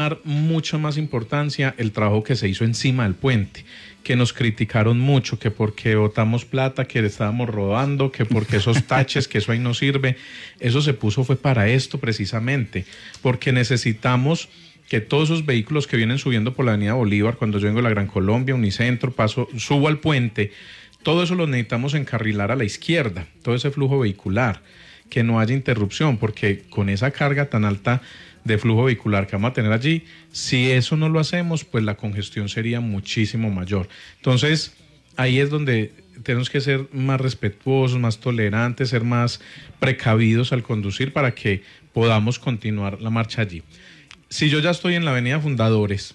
dar mucha más importancia el trabajo que se hizo encima del puente, que nos criticaron mucho, que porque botamos plata, que estábamos rodando, que porque esos taches, que eso ahí no sirve. Eso se puso fue para esto precisamente, porque necesitamos que todos esos vehículos que vienen subiendo por la avenida Bolívar, cuando yo vengo de la Gran Colombia, Unicentro, subo al puente, todo eso lo necesitamos encarrilar a la izquierda, todo ese flujo vehicular, que no haya interrupción, porque con esa carga tan alta de flujo vehicular que vamos a tener allí, si eso no lo hacemos, pues la congestión sería muchísimo mayor. Entonces, ahí es donde tenemos que ser más respetuosos, más tolerantes, ser más precavidos al conducir para que podamos continuar la marcha allí. Si yo ya estoy en la avenida Fundadores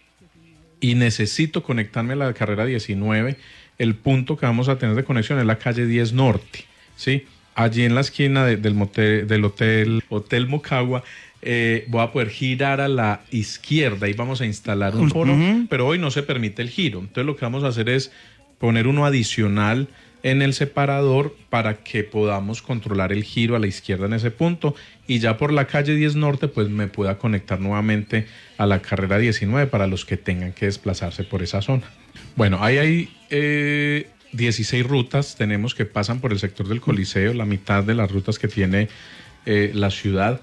y necesito conectarme a la carrera 19, el punto que vamos a tener de conexión es la calle 10 Norte, ¿sí? Allí en la esquina del Hotel Mocagua, voy a poder girar a la izquierda y vamos a instalar un foro, pero hoy no se permite el giro. Entonces lo que vamos a hacer es poner uno adicional en el separador para que podamos controlar el giro a la izquierda en ese punto y ya por la calle 10 Norte pues me pueda conectar nuevamente a la carrera 19 para los que tengan que desplazarse por esa zona. Bueno, ahí hay 16 rutas, tenemos que pasan por el sector del Coliseo, la mitad de las rutas que tiene la ciudad,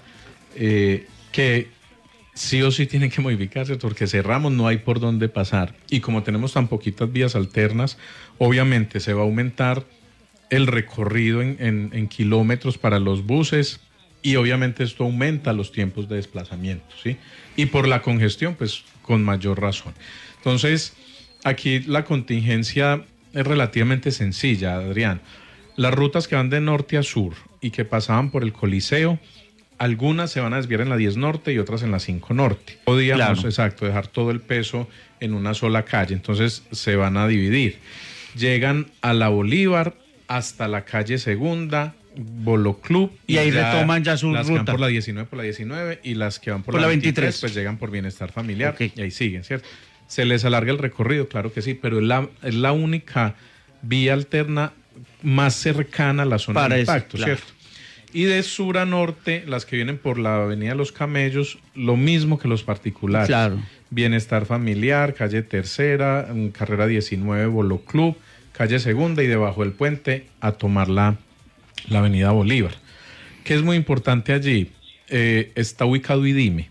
que sí o sí tienen que modificarse porque cerramos, no hay por dónde pasar. Y como tenemos tan poquitas vías alternas, obviamente se va a aumentar el recorrido en kilómetros para los buses y obviamente esto aumenta los tiempos de desplazamiento, ¿sí? Y por la congestión, pues con mayor razón. Entonces, aquí la contingencia es relativamente sencilla, Adrián. Las rutas que van de norte a sur y que pasaban por el Coliseo, algunas se van a desviar en la 10 Norte y otras en la 5 Norte. Podíamos, claro, exacto, dejar todo el peso en una sola calle, entonces se van a dividir. Llegan a la Bolívar hasta la calle Segunda, Bolo Club. Y ahí retoman ya su ruta. Las que van por la 19 y las que van por la 23 pues llegan por Bienestar Familiar, okay, y ahí siguen, ¿cierto? ¿Se les alarga el recorrido? Claro que sí, pero es la única vía alterna más cercana a la zona de impacto, claro, ¿cierto? Y de sur a norte, las que vienen por la avenida de los Camellos, lo mismo que los particulares. Claro. Bienestar Familiar, calle Tercera, carrera 19, Bolo Club, calle Segunda y debajo del puente a tomar la avenida Bolívar. ¿Qué es muy importante allí? Está ubicado IDIME.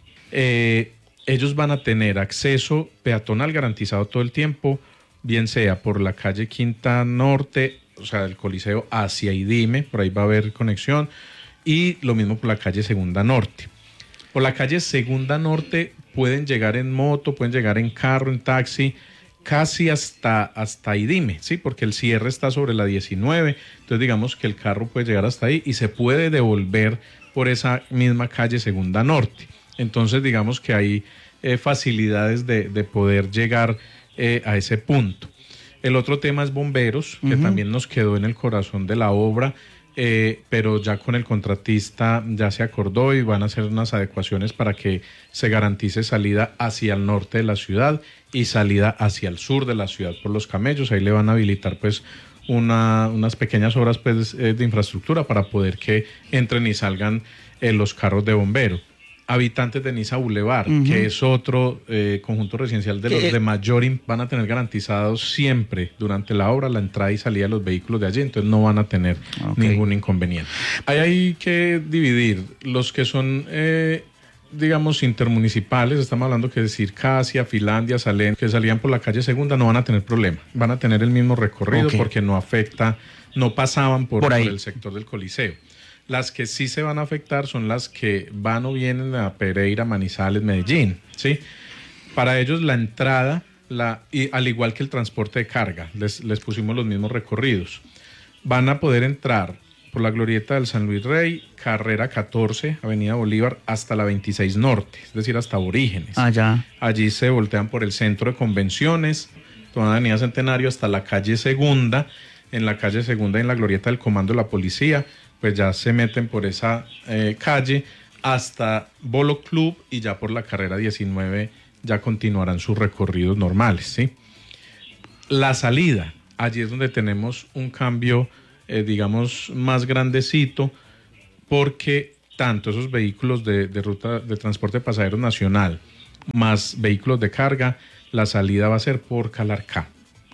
Ellos van a tener acceso peatonal garantizado todo el tiempo, bien sea por la calle Quinta Norte, o sea, del Coliseo hacia IDIME, por ahí va a haber conexión, y lo mismo por la calle Segunda Norte. Por la calle Segunda Norte pueden llegar en moto, pueden llegar en carro, en taxi, casi hasta IDIME, ¿sí? Porque el cierre está sobre la 19, entonces digamos que el carro puede llegar hasta ahí y se puede devolver por esa misma calle Segunda Norte. Entonces digamos que hay facilidades de poder llegar a ese punto. El otro tema es bomberos, que también nos quedó en el corazón de la obra, pero ya con el contratista ya se acordó y van a hacer unas adecuaciones para que se garantice salida hacia el norte de la ciudad y salida hacia el sur de la ciudad por los Camellos. Ahí le van a habilitar pues unas pequeñas obras pues, de infraestructura para poder que entren y salgan los carros de bomberos. Habitantes de Niza Boulevard, que es otro conjunto residencial de los de mayor, van a tener garantizados siempre durante la obra la entrada y salida de los vehículos de allí, entonces no van a tener ningún inconveniente. Ahí hay que dividir los que son, digamos, intermunicipales, estamos hablando que decir Casia, Finlandia, Salén, que salían por la calle Segunda, no van a tener problema, van a tener el mismo recorrido porque no afecta, no pasaban por el sector del Coliseo. Las que sí se van a afectar son las que van o vienen a Pereira, Manizales, Medellín, ¿sí? Para ellos la entrada, y al igual que el transporte de carga, les pusimos los mismos recorridos. Van a poder entrar por la glorieta del San Luis Rey, carrera 14, avenida Bolívar, hasta la 26 Norte, es decir, hasta Aborígenes. Allá. Allí se voltean por el centro de convenciones, toda la avenida Centenario hasta la calle Segunda. En la calle Segunda, en la glorieta del Comando de la Policía, pues ya se meten por esa calle hasta Bolo Club y ya por la carrera 19 ya continuarán sus recorridos normales, ¿sí? La salida, allí es donde tenemos un cambio, digamos, más grandecito, porque tanto esos vehículos de ruta de transporte pasajero nacional más vehículos de carga, la salida va a ser por Calarcá.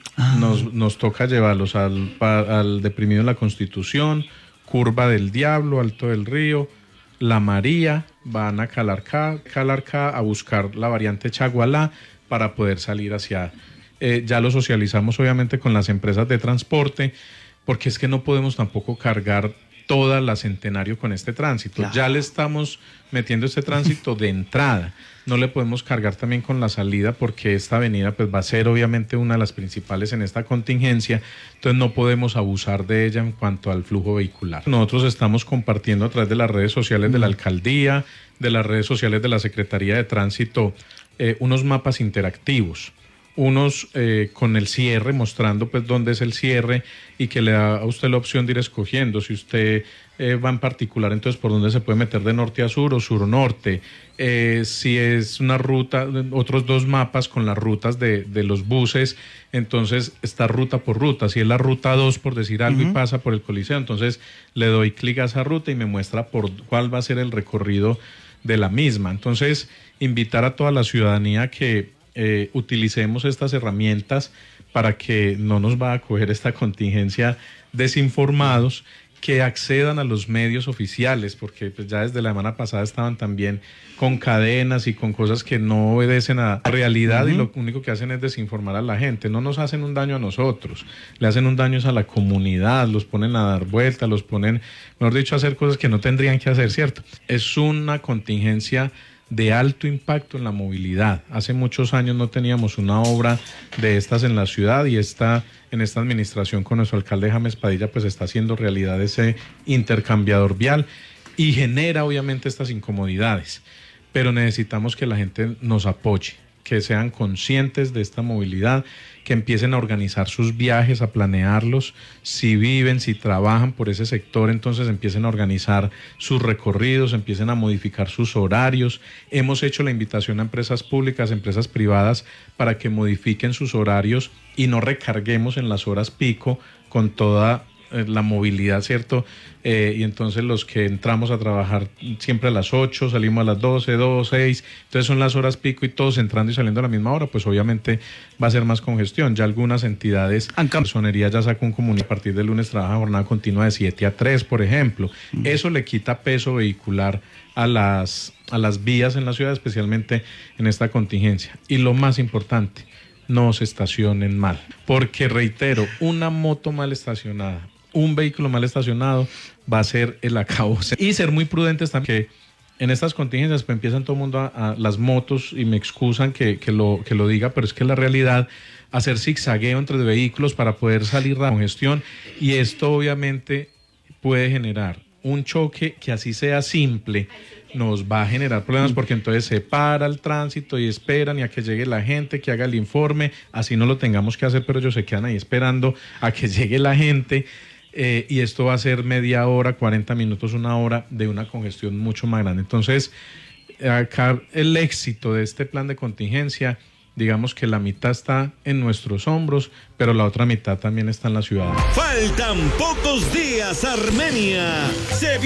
Nos toca llevarlos al deprimido en la Constitución, Curva del Diablo, Alto del Río, La María, van a Calarcá a buscar la variante Chagualá para poder salir hacia... ya lo socializamos obviamente con las empresas de transporte, porque es que no podemos tampoco cargar toda la Centenario con este tránsito. Claro. Ya le estamos metiendo este tránsito de entrada. No le podemos cargar también con la salida porque esta avenida pues va a ser obviamente una de las principales en esta contingencia, entonces no podemos abusar de ella en cuanto al flujo vehicular. Nosotros estamos compartiendo a través de las redes sociales de la alcaldía, de las redes sociales de la Secretaría de Tránsito, unos mapas interactivos. Unos con el cierre, mostrando pues dónde es el cierre y que le da a usted la opción de ir escogiendo. Si usted va en particular, entonces por dónde se puede meter de norte a sur o sur-norte. Si es una ruta, otros dos mapas con las rutas de los buses, entonces está ruta por ruta. Si es la ruta 2, por decir algo, y pasa por el Coliseo, entonces le doy clic a esa ruta y me muestra por cuál va a ser el recorrido de la misma. Entonces, invitar a toda la ciudadanía que utilicemos estas herramientas para que no nos va a coger esta contingencia desinformados, que accedan a los medios oficiales, porque pues ya desde la semana pasada estaban también con cadenas y con cosas que no obedecen a la realidad y lo único que hacen es desinformar a la gente. No nos hacen un daño a nosotros, le hacen un daño a la comunidad, los ponen a dar vueltas, los ponen, mejor dicho, a hacer cosas que no tendrían que hacer, ¿cierto? Es una contingencia de alto impacto en la movilidad. Hace muchos años no teníamos una obra de estas en la ciudad y en esta administración con nuestro alcalde James Padilla pues está haciendo realidad ese intercambiador vial y genera obviamente estas incomodidades, pero necesitamos que la gente nos apoye, que sean conscientes de esta movilidad, que empiecen a organizar sus viajes, a planearlos, si viven, si trabajan por ese sector, entonces empiecen a organizar sus recorridos, empiecen a modificar sus horarios. Hemos hecho la invitación a empresas públicas, empresas privadas, para que modifiquen sus horarios y no recarguemos en las horas pico con toda la movilidad, ¿cierto? Y entonces los que entramos a trabajar siempre a las 8, salimos a las 12, 2, 6, entonces son las horas pico y todos entrando y saliendo a la misma hora, pues obviamente va a ser más congestión. Ya algunas entidades, Personería ya sacó un comunicado, a partir del lunes trabaja jornada continua de 7 a 3, por ejemplo. Eso le quita peso vehicular a las vías en la ciudad, especialmente en esta contingencia. Y lo más importante, no se estacionen mal, porque reitero, una moto mal estacionada, un vehículo mal estacionado va a ser el acabose. Y ser muy prudentes también, que en estas contingencias pues empiezan todo el mundo a las motos, y me excusan que lo diga, pero es que la realidad, hacer zigzagueo entre vehículos para poder salir de la congestión, y esto obviamente puede generar un choque que así sea simple, nos va a generar problemas, porque entonces se para el tránsito y esperan y a que llegue la gente, que haga el informe, así no lo tengamos que hacer, pero ellos se quedan ahí esperando a que llegue la gente, y esto va a ser media hora, 40 minutos, una hora de una congestión mucho más grande. Entonces, acá el éxito de este plan de contingencia, digamos que la mitad está en nuestros hombros, pero la otra mitad también está en la ciudad. Faltan pocos días, Armenia.